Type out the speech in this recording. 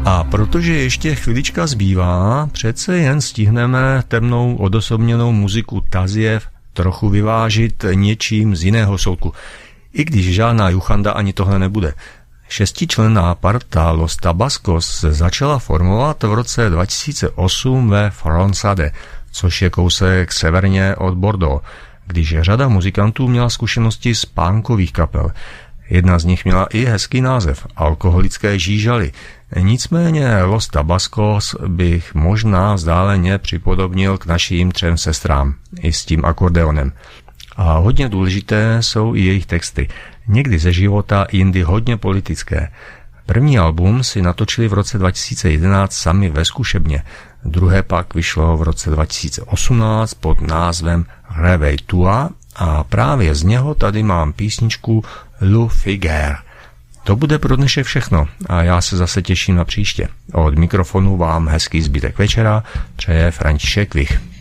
A protože ještě chvilička zbývá, přece jen stihneme temnou odosobněnou muziku Taziev trochu vyvážit něčím z jiného soudku. I když žádná juchanda ani tohle nebude. 6členná parta Los Tabascos začala formovat v roce 2008 ve Fronçade, což je kousek severně od Bordeaux, když řada muzikantů měla zkušenosti z punkových kapel. Jedna z nich měla i hezký název – Alkoholické žížaly. Nicméně Los Tabascos bych možná vzdáleně připodobnil k našim 3 sestrám, i s tím akordeonem. A hodně důležité jsou i jejich texty. Někdy ze života, jindy hodně politické. První album si natočili v roce 2011 sami ve zkušebně. Druhé pak vyšlo v roce 2018 pod názvem Réveil Toi a právě z něho tady mám písničku Le Figuer. To bude pro dnešek všechno a já se zase těším na příště. Od mikrofonu vám hezký zbytek večera přeje František Vich.